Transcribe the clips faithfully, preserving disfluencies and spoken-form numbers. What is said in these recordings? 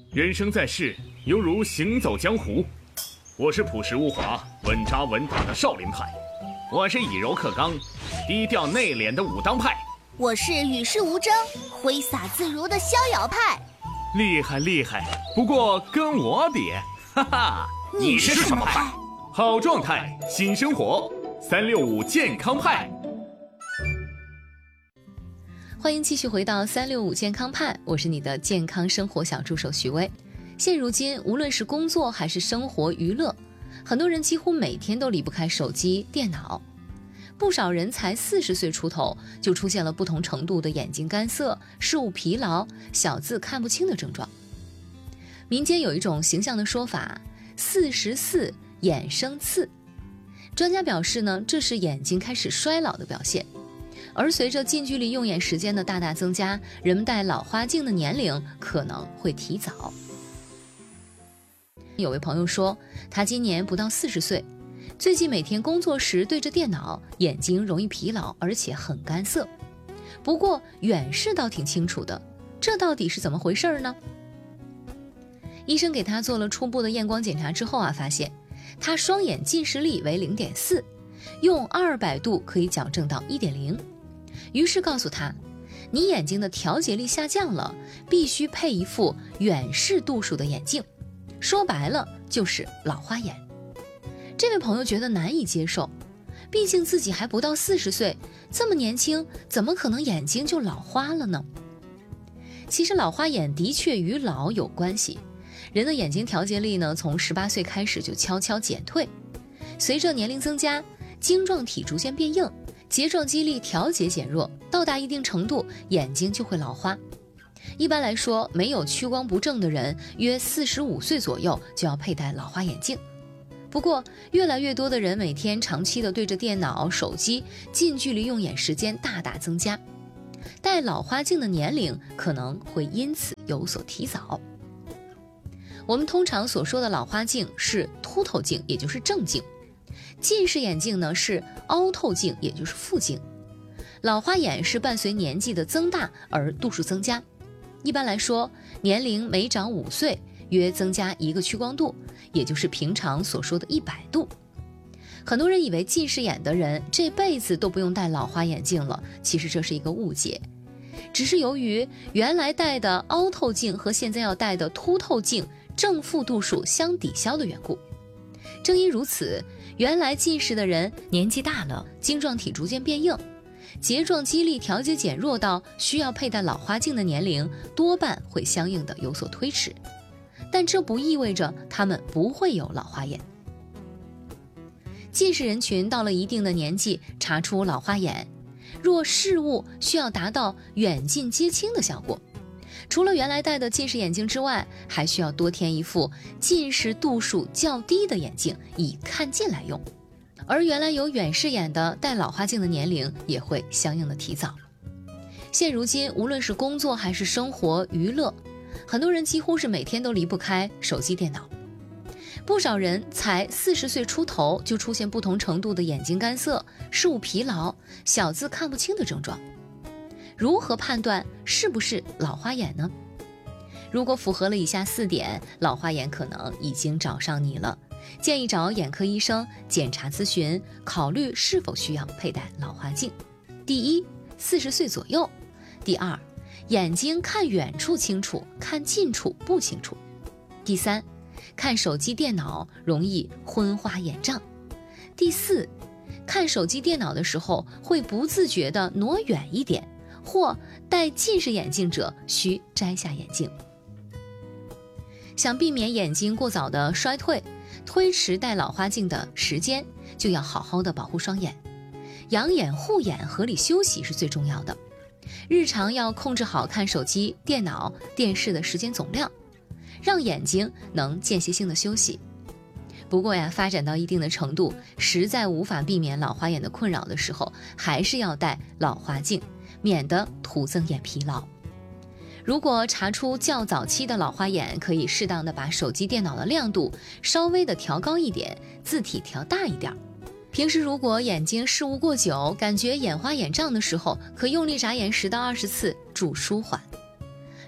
人生在世，犹如行走江湖。我是朴实无华、稳扎稳打的少林派，我是以柔克刚、低调内敛的武当派， 我是与世无争、挥洒自如的逍遥派。 厉害厉害，不过跟我比，哈哈， 你是什么派？ 好状态，新生活，三六五健康派。 欢迎继续回到三六五健康派，我是你的健康生活小助手徐薇。现如今，无论是工作还是生活娱乐，很多人几乎每天都离不开手机、电脑。不少人才四十岁出头，就出现了不同程度的眼睛干涩、视物疲劳、小字看不清的症状。民间有一种形象的说法，四十四眼生刺。专家表示呢，这是眼睛开始衰老的表现。而随着近距离用眼时间的大大增加，人们戴老花镜的年龄可能会提早。有位朋友说，他今年不到四十岁，最近每天工作时对着电脑，眼睛容易疲劳，而且很干涩。不过远视倒挺清楚的，这到底是怎么回事呢？医生给他做了初步的验光检查之后啊，发现他双眼近视力为 零点四， 用二百度可以矫正到 一点零。于是告诉他，你眼睛的调节力下降了，必须配一副远视度数的眼镜，说白了就是老花眼。这位朋友觉得难以接受，毕竟自己还不到四十岁，这么年轻，怎么可能眼睛就老花了呢？其实老花眼的确与老有关系，人的眼睛调节力呢，从十八岁开始就悄悄减退，随着年龄增加，晶状体逐渐变硬，睫状肌力调节减弱，到达一定程度，眼睛就会老花。一般来说，没有屈光不正的人，约四十五岁左右就要佩戴老花眼镜。不过，越来越多的人每天长期的对着电脑、手机，近距离用眼时间大大增加，戴老花镜的年龄可能会因此有所提早。我们通常所说的老花镜是凸透镜，也就是正镜。近视眼镜呢是凹透镜，也就是负镜。老花眼是伴随年纪的增大而度数增加。一般来说，年龄每长五岁，约增加一个屈光度，也就是平常所说的一百度。很多人以为近视眼的人这辈子都不用戴老花眼镜了，其实这是一个误解。只是由于原来戴的凹透镜和现在要戴的凸透镜正负度数相抵消的缘故。正因如此，原来近视的人年纪大了，晶状体逐渐变硬，睫状肌力调节减弱到需要佩戴老花镜的年龄，多半会相应的有所推迟。但这不意味着他们不会有老花眼。近视人群到了一定的年纪，查出老花眼，若视物需要达到远近皆清的效果，除了原来戴的近视眼镜之外，还需要多添一副近视度数较低的眼镜，以看近来用。而原来有远视眼的，戴老花镜的年龄也会相应的提早。现如今，无论是工作还是生活娱乐，很多人几乎是每天都离不开手机电脑。不少人才四十岁出头，就出现不同程度的眼睛干涩、视物疲劳、小字看不清的症状。如何判断是不是老花眼呢？如果符合了以下四点，老花眼可能已经找上你了，建议找眼科医生检查咨询，考虑是否需要佩戴老花镜。第一，四十岁左右。第二，眼睛看远处清楚，看近处不清楚。第三，看手机电脑容易昏花眼胀。第四，看手机电脑的时候会不自觉地挪远一点，或戴近视眼镜者需摘下眼镜。想避免眼睛过早的衰退，推迟戴老花镜的时间，就要好好的保护双眼。养眼护眼，合理休息是最重要的。日常要控制好看手机、电脑、电视的时间总量，让眼睛能间歇性的休息。不过呀，发展到一定的程度，实在无法避免老花眼的困扰的时候，还是要戴老花镜，免得徒增眼疲劳。如果查出较早期的老花眼，可以适当的把手机电脑的亮度稍微的调高一点，字体调大一点。平时如果眼睛视物过久，感觉眼花眼胀的时候，可用力眨眼十到二十次，助舒缓。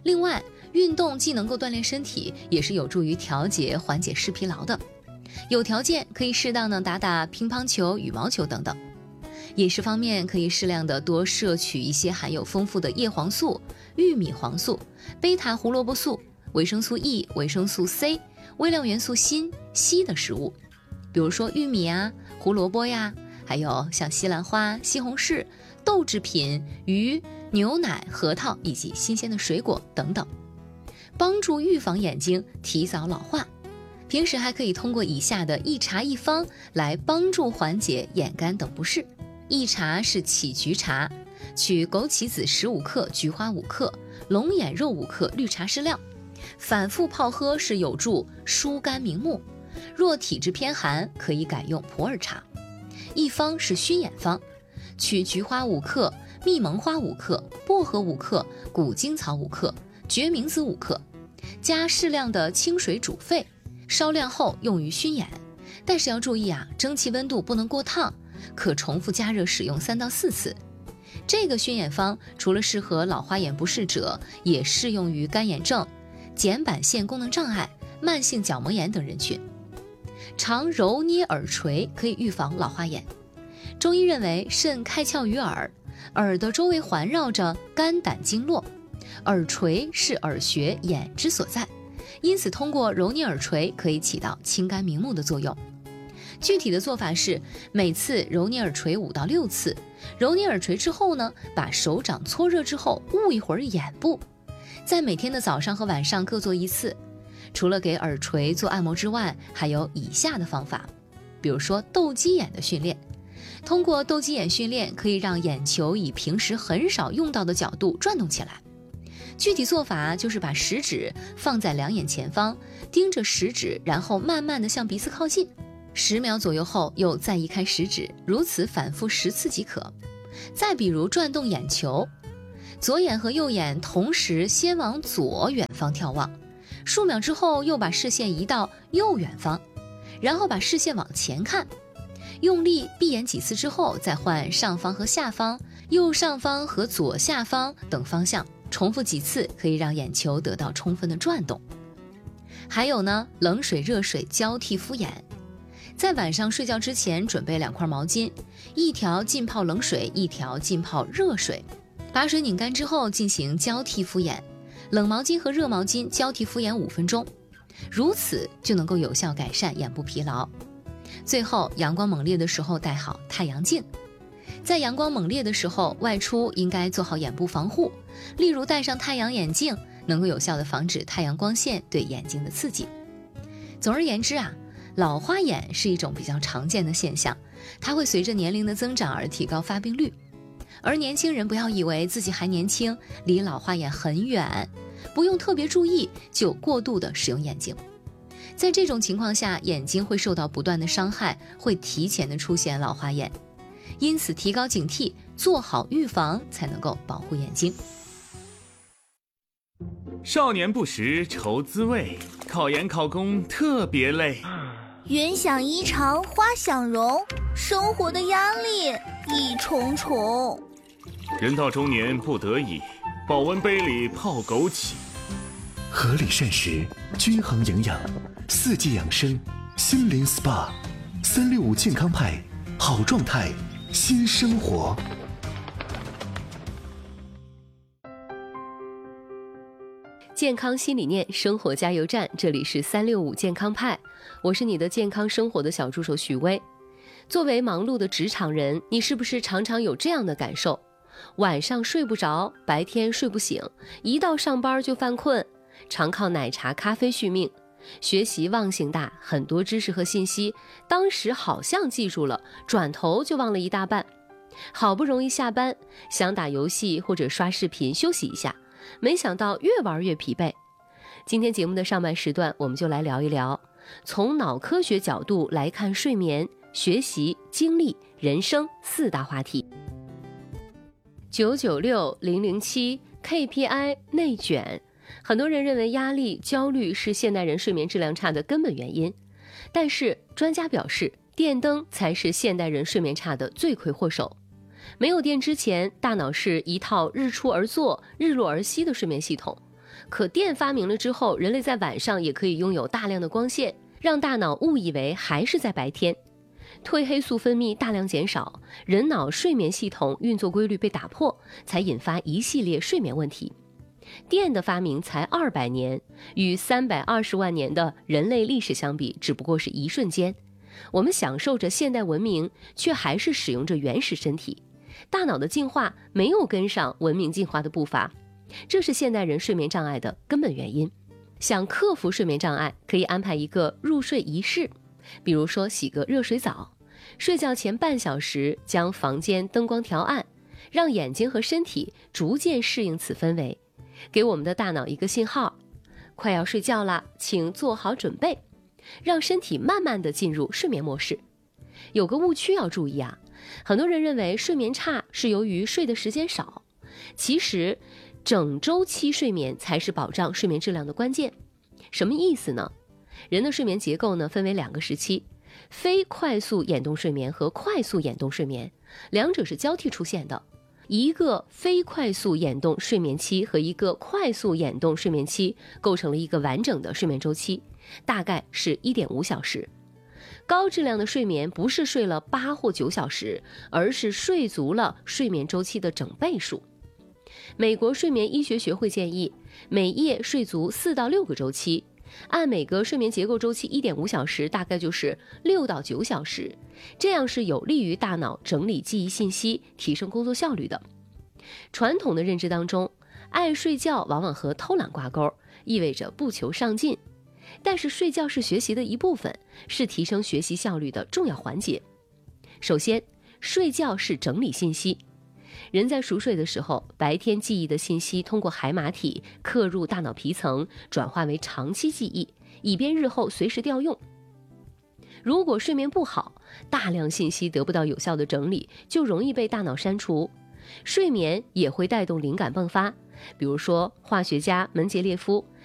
另外，运动既能够锻炼身体，也是有助于调节、缓解视疲劳的。有条件可以适当的打打乒乓球、羽毛球等等。饮食方面，可以适量的多摄取一些含有丰富的叶黄素、玉米黄素、贝塔胡萝卜素、维生素 E、维生素 C、微量元素锌、硒的食物，比如说玉米啊、胡萝卜呀，还有像西兰花、西红柿、豆制品、鱼、牛奶、核桃以及新鲜的水果等等，帮助预防眼睛提早老化。平时还可以通过以下的一茶一方来帮助缓解眼干等不适。一茶是起菊茶，取枸杞子十五克、菊花五克、龙眼肉五克、绿茶适量，反复泡喝是有助疏肝明目。若体质偏寒，可以改用普洱茶。一方是熏眼方，取菊花五克、蜜蒙花五克、薄荷五克、古精草五克、决明子五克，加适量的清水煮沸，烧亮后用于熏眼。但是要注意啊，蒸汽温度不能过烫，可重复加热使用三到四次。这个熏眼方除了适合老花眼不适者，也适用于干眼症、睑板腺功能障碍、慢性角膜炎等人群。常揉捏耳垂可以预防老花眼。中医认为肾开窍于耳，耳的周围环绕着肝胆经络，耳垂是耳穴眼之所在，因此通过揉捏耳垂可以起到清肝明目的作用。具体的做法是每次揉捏耳垂五到六次，揉捏耳垂之后呢，把手掌搓热之后捂一会儿眼部，在每天的早上和晚上各做一次。除了给耳垂做按摩之外，还有以下的方法，比如说斗鸡眼的训练。通过斗鸡眼训练，可以让眼球以平时很少用到的角度转动起来。具体做法就是把食指放在两眼前方，盯着食指，然后慢慢的向鼻子靠近，十秒左右后又再移开食指，如此反复十次即可。再比如转动眼球，左眼和右眼同时先往左远方眺望，数秒之后又把视线移到右远方，然后把视线往前看，用力闭眼几次之后，再换上方和下方、右上方和左下方等方向，重复几次可以让眼球得到充分的转动。还有呢，冷水热水交替敷眼。在晚上睡觉之前准备两块毛巾，一条浸泡冷水，一条浸泡热水，把水拧干之后进行交替敷眼，冷毛巾和热毛巾交替敷眼五分钟，如此就能够有效改善眼部疲劳。最后，阳光猛烈的时候戴好太阳镜。在阳光猛烈的时候外出应该做好眼部防护，例如戴上太阳眼镜，能够有效地防止太阳光线对眼睛的刺激。总而言之啊，老花眼是一种比较常见的现象，它会随着年龄的增长而提高发病率。而年轻人不要以为自己还年轻，离老花眼很远，不用特别注意就过度的使用眼镜。在这种情况下，眼睛会受到不断的伤害，会提前的出现老花眼。因此提高警惕，做好预防，才能够保护眼睛。 少年不识愁滋味，考研考公特别累。 云想衣裳花想容，生活的压力一重重。 人到中年不得已，保温杯里泡枸杞。 合理膳食，均衡营养，四季养生，心灵 S P A， 三六五健康派，好状态，新生活。 健康新理念，生活加油站，这里是三六五健康派，我是你的健康生活的小助手许巍。作为忙碌的职场人，你是不是常常有这样的感受？晚上睡不着，白天睡不醒，一到上班就犯困，常靠奶茶咖啡续命，学习忘性大，很多知识和信息当时好像记住了，转头就忘了一大半。好不容易下班，想打游戏或者刷视频休息一下，没想到越玩越疲惫。今天节目的上半时段，我们就来聊一聊，从脑科学角度来看睡眠、学习、精力、人生四大话题。九九六、零零七、K P I、内卷，很多人认为压力、焦虑是现代人睡眠质量差的根本原因，但是专家表示，电灯才是现代人睡眠差的罪魁祸首。没有电之前，大脑是一套日出而作、日落而息的睡眠系统。 可电发明了之后，人类在晚上也可以拥有大量的光线，让大脑误以为还是在白天。褪黑素分泌大量减少，人脑睡眠系统运作规律被打破，才引发一系列睡眠问题。电的发明才二百年，与三百二十万年的人类历史相比，只不过是一瞬间。我们享受着现代文明，却还是使用着原始身体，大脑的进化没有跟上文明进化的步伐，这是现代人睡眠障碍的根本原因。想克服睡眠障碍，可以安排一个入睡仪式，比如说洗个热水澡，睡觉前半小时将房间灯光调暗，让眼睛和身体逐渐适应此氛围，给我们的大脑一个信号，快要睡觉了，请做好准备，让身体慢慢地进入睡眠模式。有个误区要注意啊，很多人认为睡眠差是由于睡的时间少，其实整周期睡眠才是保障睡眠质量的关键。什么意思呢？人的睡眠结构呢，分为两个时期，非快速眼动睡眠和快速眼动睡眠，两者是交替出现的。一个非快速眼动睡眠期和一个快速眼动睡眠期构成了一个完整的睡眠周期，大概是 一点五小时。高质量的睡眠不是睡了八或九小时，而是睡足了睡眠周期的整倍数。美国睡眠医学学会建议，每夜睡足四到六个周期，按每个睡眠结构周期 一点五小时，大概就是六到九小时，这样是有利于大脑整理记忆信息，提升工作效率的。传统的认知当中，爱睡觉往往和偷懒挂钩，意味着不求上进。但是睡觉是学习的一部分，是提升学习效率的重要环节。首先，睡觉是整理信息。人在熟睡的时候，白天记忆的信息通过海马体刻入大脑皮层，转化为长期记忆，以便日后随时调用。如果睡眠不好，大量信息得不到有效的整理，就容易被大脑删除。睡眠也会带动灵感迸发，比如说化学家门捷列夫